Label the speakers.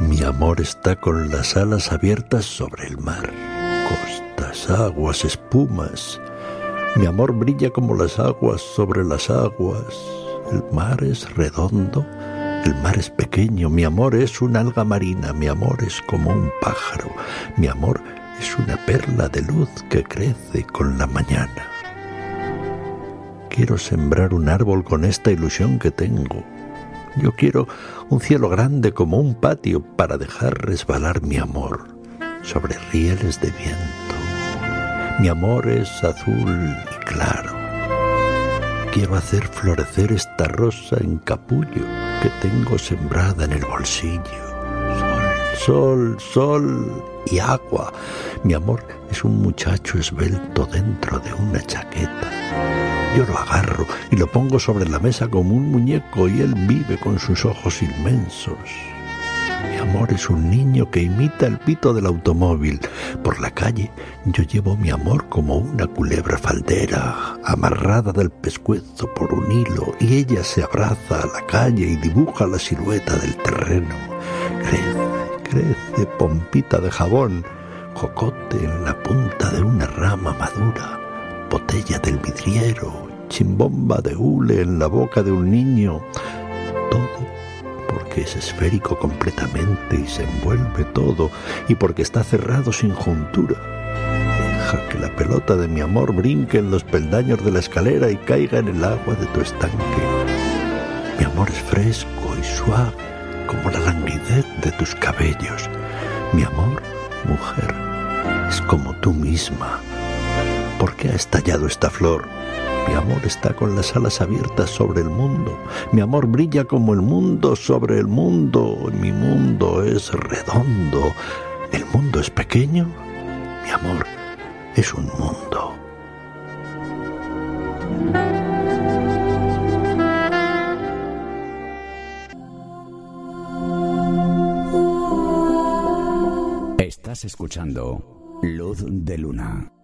Speaker 1: Mi amor está con las alas abiertas sobre el mar, costas, aguas, espumas. Mi amor brilla como las aguas sobre las aguas. El mar es redondo, el mar es pequeño. Mi amor es una alga marina, mi amor es como un pájaro. Mi amor es una perla de luz que crece con la mañana. Quiero sembrar un árbol con esta ilusión que tengo. Yo quiero un cielo grande como un patio para dejar resbalar mi amor sobre rieles de viento. Mi amor es azul y claro. Quiero hacer florecer esta rosa en capullo que tengo sembrada en el bolsillo. Sol, sol, sol y agua. Mi amor es un muchacho esbelto dentro de una chaqueta. Yo lo agarro y lo pongo sobre la mesa como un muñeco y él vive con sus ojos inmensos. Mi amor es un niño que imita el pito del automóvil. Por la calle yo llevo mi amor como una culebra faldera, amarrada del pescuezo por un hilo, y ella se abraza a la calle y dibuja la silueta del terreno. Crece, crece, pompita de jabón, jocote en la punta de una rama madura, botella del vidriero, chimbomba de hule en la boca de un niño. Todo porque es esférico completamente y se envuelve todo, y porque está cerrado sin juntura. Deja que la pelota de mi amor brinque en los peldaños de la escalera y caiga en el agua de tu estanque. Mi amor es fresco y suave como la languidez de tus cabellos. Mi amor, mujer, es como tú misma. ¿Por qué ha estallado esta flor? Mi amor está con las alas abiertas sobre el mundo. Mi amor brilla como el mundo sobre el mundo. Mi mundo es redondo. ¿El mundo es pequeño? Mi amor es un mundo.
Speaker 2: Estás escuchando Luz de Luna.